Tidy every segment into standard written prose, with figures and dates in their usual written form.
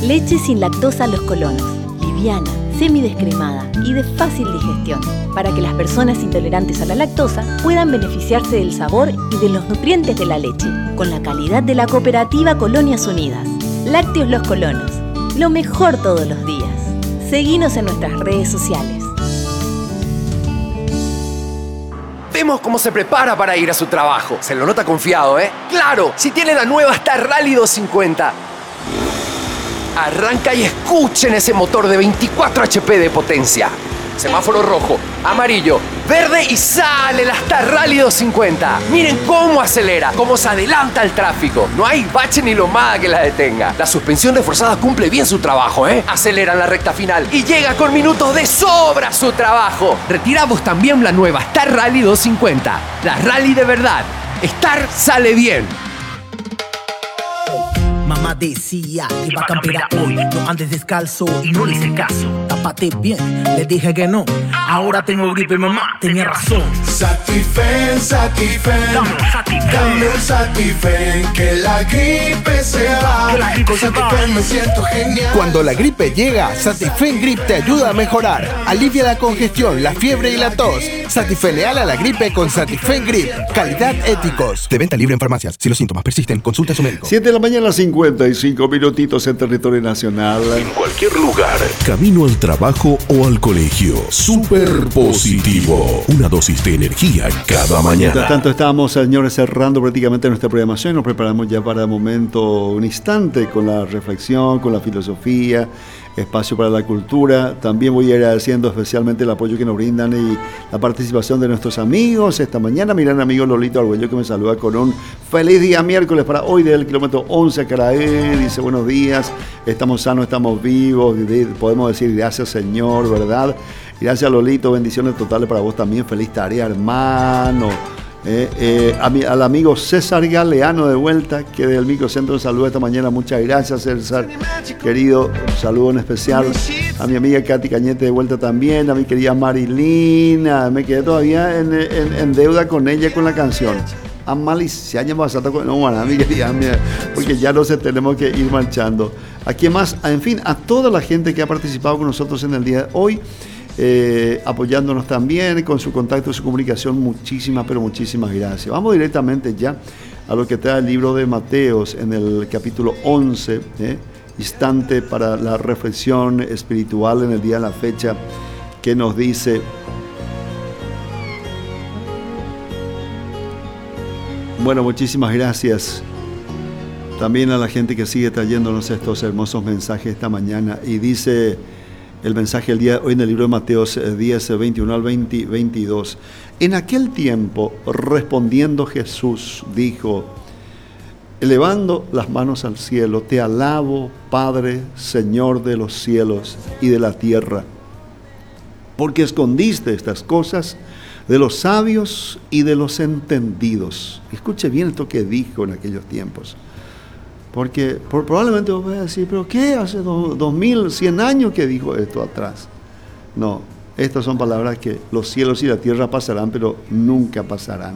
Leche sin lactosa Los Colonos. Liviana, semidescremada y de fácil digestión, para que las personas intolerantes a la lactosa puedan beneficiarse del sabor y de los nutrientes de la leche, con la calidad de la cooperativa Colonias Unidas. Lácteos Los Colonos, lo mejor todos los días. Seguinos en nuestras redes sociales. Vemos cómo se prepara para ir a su trabajo. Se lo nota confiado, ¿eh? ¡Claro! Si tiene la nueva Star Rally 250. Arranca y escuchen ese motor de 24 HP de potencia. Semáforo rojo, amarillo, verde y sale la Star Rally 250. Miren cómo acelera, cómo se adelanta al tráfico. No hay bache ni lomada que la detenga. La suspensión reforzada cumple bien su trabajo, ¿eh? Acelera en la recta final y llega con minutos de sobra a su trabajo. Retiramos también la nueva Star Rally 250. La Rally de verdad. Star sale bien. Mamá decía que iba a campear hoy. No andes descalzo y no le hice caso. Tápate bien, le dije que no. Ahora tengo gripe, mamá tenía razón. Satifen, dame un Satifen, que la gripe se va. Con Satifen me siento genial. Cuando la gripe llega, Satifen Grip te ayuda a mejorar. Alivia la congestión, la fiebre y la tos. Satifeneala la gripe con Satifen Grip. Calidad Éticos. De venta libre en farmacias. Si los síntomas persisten, consulte a su médico. 7 de la mañana, 55 minutitos en territorio nacional. En cualquier lugar, camino al trabajo o al colegio. Super positivo. Una dosis de energía cada mañana. Mientras tanto, estamos, señores, cerrando prácticamente nuestra programación. Nos preparamos ya para un instante con la reflexión, con la filosofía, espacio para la cultura. También voy a ir agradeciendo especialmente el apoyo que nos brindan y la participación de nuestros amigos. Esta mañana, mi gran amigo Lolito Arguello, que me saluda con un feliz día miércoles para hoy del kilómetro 11 a Caraé. Dice, buenos días, estamos sanos, estamos vivos. Podemos decir gracias, Señor, ¿verdad? Gracias, Lolito, bendiciones totales para vos también. Feliz tarea, hermano. Al amigo César Galeano de vuelta, que del microcentro saluda esta mañana. Muchas gracias, César, querido. Un saludo en especial a mi amiga Katy Cañete de vuelta también, a mi querida Marilina. Me quedé todavía en deuda con ella con la canción. A Malicia, mi querida, porque ya no sé, tenemos que ir marchando. ¿A quién más? En fin, a toda la gente que ha participado con nosotros en el día de hoy. Apoyándonos también con su contacto y su comunicación, muchísimas gracias. Vamos directamente ya a lo que trae el libro de Mateos en el capítulo 11, instante para la reflexión espiritual en el día de la fecha, que nos dice: bueno, muchísimas gracias también a la gente que sigue trayéndonos estos hermosos mensajes esta mañana. Y dice el mensaje del día hoy en el libro de Mateos 10, 21 al 22. En aquel tiempo, respondiendo Jesús, dijo: elevando las manos al cielo, te alabo, Padre, Señor de los cielos y de la tierra, porque escondiste estas cosas de los sabios y de los entendidos. Escuche bien esto que dijo en aquellos tiempos. Porque probablemente vos vas a decir, ¿pero qué? Hace 2100 años que dijo esto atrás. No, estas son palabras que los cielos y la tierra pasarán, pero nunca pasarán.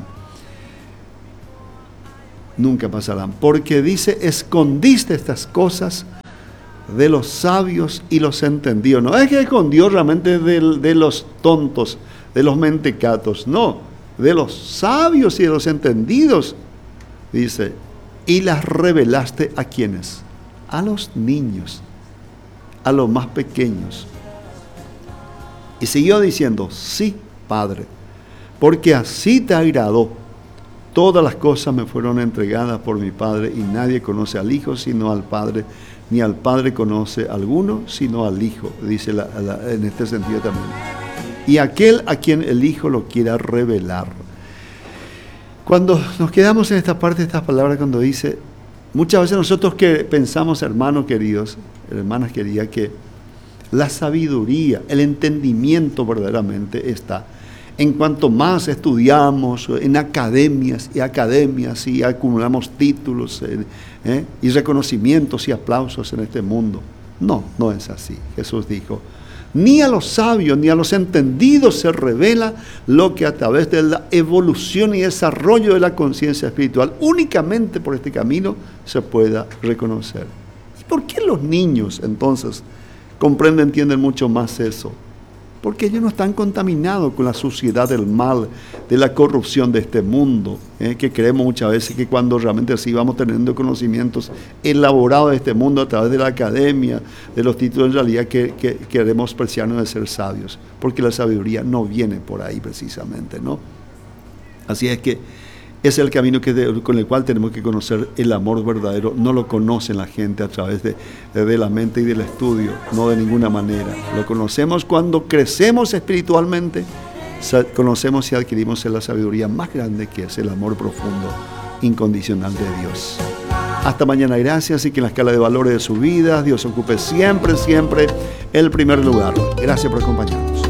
Nunca pasarán. Porque dice, escondiste estas cosas de los sabios y los entendidos. No es que escondió realmente de los tontos, de los mentecatos. No, de los sabios y de los entendidos. Dice, y las revelaste ¿a quiénes? A los niños, a los más pequeños. Y siguió diciendo, sí, Padre, porque así te agradó. Todas las cosas me fueron entregadas por mi Padre, y nadie conoce al Hijo sino al Padre, ni al Padre conoce alguno sino al Hijo, dice en este sentido también. Y aquel a quien el Hijo lo quiera revelar. Cuando nos quedamos en esta parte de estas palabras, cuando dice, muchas veces nosotros que pensamos, hermanos queridos, hermanas queridas, que la sabiduría, el entendimiento verdaderamente está en cuanto más estudiamos en academias y acumulamos títulos y reconocimientos y aplausos en este mundo. No, no es así. Jesús dijo, ni a los sabios ni a los entendidos se revela lo que a través de la evolución y desarrollo de la conciencia espiritual únicamente por este camino se pueda reconocer. ¿Y por qué los niños entonces comprenden, entienden mucho más eso? Porque ellos no están contaminados con la suciedad del mal, de la corrupción de este mundo, que creemos muchas veces que cuando realmente sí vamos teniendo conocimientos elaborados de este mundo a través de la academia, de los títulos, en realidad que queremos preciarnos de ser sabios, porque la sabiduría no viene por ahí precisamente, ¿no? Así es que es el camino con el cual tenemos que conocer el amor verdadero. No lo conocen la gente a través de la mente y del estudio, no de ninguna manera. Lo conocemos cuando crecemos espiritualmente, conocemos y adquirimos la sabiduría más grande, que es el amor profundo, incondicional de Dios. Hasta mañana, gracias, y que en la escala de valores de su vida Dios ocupe siempre, siempre el primer lugar. Gracias por acompañarnos.